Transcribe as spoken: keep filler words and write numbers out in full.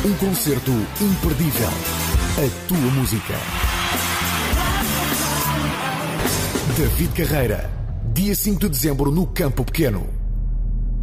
Um concerto imperdível. A tua música. David Carreira, dia cinco de dezembro no Campo Pequeno.